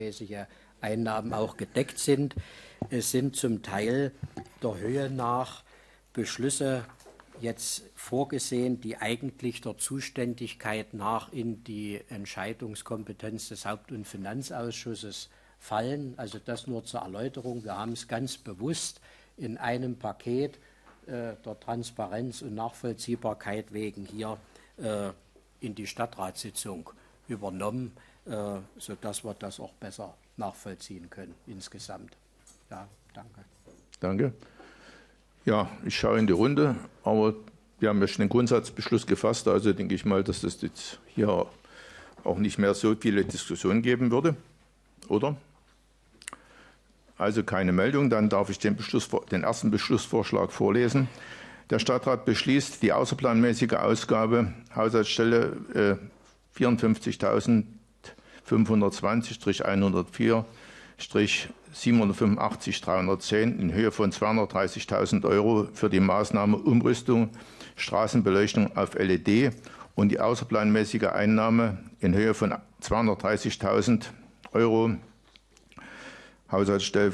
Einnahmen auch gedeckt sind. Es sind zum Teil der Höhe nach Beschlüsse jetzt vorgesehen, die eigentlich der Zuständigkeit nach in die Entscheidungskompetenz des Haupt- und Finanzausschusses fallen. Also das nur zur Erläuterung. Wir haben es ganz bewusst in einem Paket der Transparenz und Nachvollziehbarkeit wegen hier in die Stadtratssitzung übernommen, sodass wir das auch besser nachvollziehen können insgesamt. Ja, danke. Danke. Ja, ich schaue in die Runde, aber wir haben ja schon den Grundsatzbeschluss gefasst, also denke ich mal, dass es jetzt hier auch nicht mehr so viele Diskussionen geben würde, oder? Also keine Meldung, dann darf ich den ersten Beschlussvorschlag vorlesen. Der Stadtrat beschließt, die außerplanmäßige Ausgabe Haushaltsstelle 54.520-104-785.310 in Höhe von 230.000 € für die Maßnahme Umrüstung Straßenbeleuchtung auf LED und die außerplanmäßige Einnahme in Höhe von 230.000 € Haushaltsstelle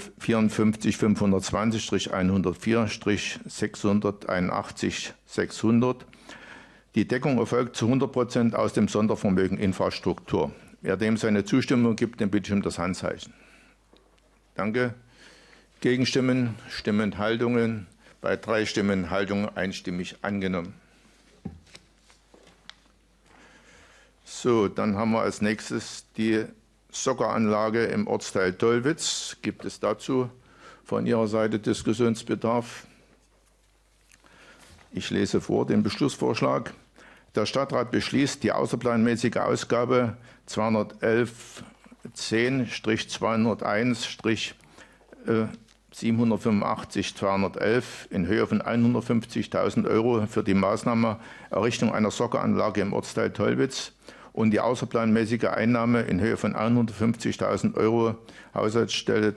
54.520-104-681.600. Die Deckung erfolgt zu 100% aus dem Sondervermögen Infrastruktur. Wer dem seine Zustimmung gibt, den bitte ich um das Handzeichen. Danke. Gegenstimmen, Stimmenthaltungen. Bei 3 Stimmenthaltungen einstimmig angenommen. So, dann haben wir als nächstes die Socceranlage im Ortsteil Dollwitz. Gibt es dazu von Ihrer Seite Diskussionsbedarf? Ich lese vor den Beschlussvorschlag. Der Stadtrat beschließt, die außerplanmäßige Ausgabe 211.10-201-785.211 in Höhe von 150.000 € für die Maßnahme Errichtung einer Socceranlage im Ortsteil Dollwitz und die außerplanmäßige Einnahme in Höhe von 150.000 € Haushaltsstelle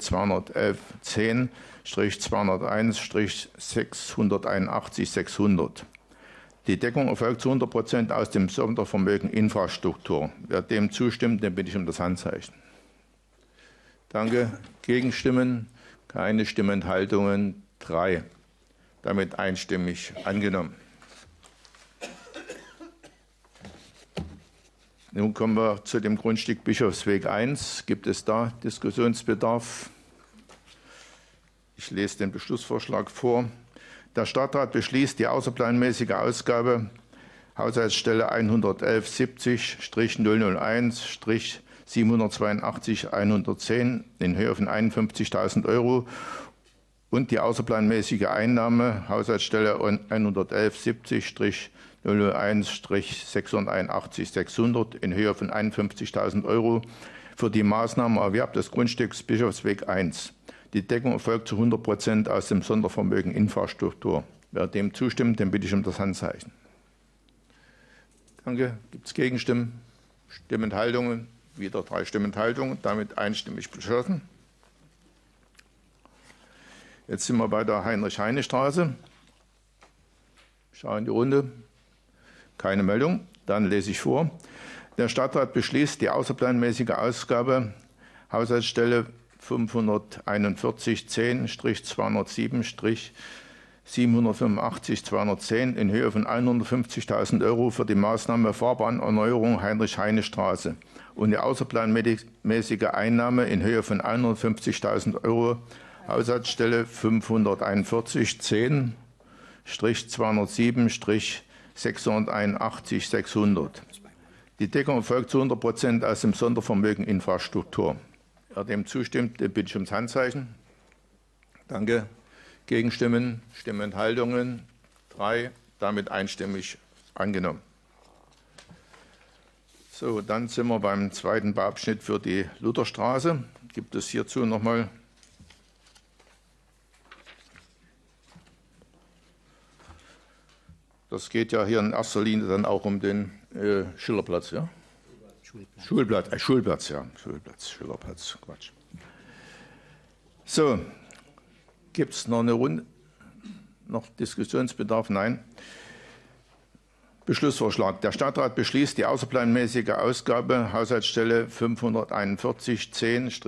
211.10-201-681.600. Die Deckung erfolgt zu 100% aus dem Sondervermögen Infrastruktur. Wer dem zustimmt, den bitte ich um das Handzeichen. Danke. Gegenstimmen? Keine Stimmenthaltungen? 3. Damit einstimmig angenommen. Nun kommen wir zu dem Grundstück Bischofsweg 1. Gibt es da Diskussionsbedarf? Ich lese den Beschlussvorschlag vor. Der Stadtrat beschließt, die außerplanmäßige Ausgabe Haushaltsstelle 111.070-001-782.110 in Höhe von 51.000 € und die außerplanmäßige Einnahme Haushaltsstelle 111.070-001-681.600 in Höhe von 51.000 € für die Maßnahme Erwerb des Grundstücks Bischofsweg 1. Die Deckung erfolgt zu 100% aus dem Sondervermögen Infrastruktur. Wer dem zustimmt, den bitte ich um das Handzeichen. Danke. Gibt es Gegenstimmen? Stimmenthaltungen? Wieder 3 Stimmenthaltungen. Damit einstimmig beschlossen. Jetzt sind wir bei der Heinrich-Heine-Straße. Schauen in die Runde. Keine Meldung. Dann lese ich vor. Der Stadtrat beschließt, die außerplanmäßige Ausgabe Haushaltsstelle 541-10-207-785-210 in Höhe von 150.000 € für die Maßnahme Fahrbahnerneuerung Heinrich-Heine-Straße und die außerplanmäßige Einnahme in Höhe von 150.000 € Haushaltsstelle 541-10-207-681-600. Die Deckung erfolgt zu 100% aus dem Sondervermögen Infrastruktur. Wer dem zustimmt, den bitte ich ums Handzeichen. Danke. Gegenstimmen, Stimmenthaltungen? 3. Damit einstimmig angenommen. So, dann sind wir beim zweiten Bauabschnitt für die Lutherstraße. Gibt es hierzu nochmal? Das geht ja hier in erster Linie dann auch um den Schillerplatz, ja? Schulplatz, Schillerplatz, Quatsch. So, gibt es noch eine Runde? Noch Diskussionsbedarf? Nein. Beschlussvorschlag. Der Stadtrat beschließt, die außerplanmäßige Ausgabe Haushaltsstelle 541 10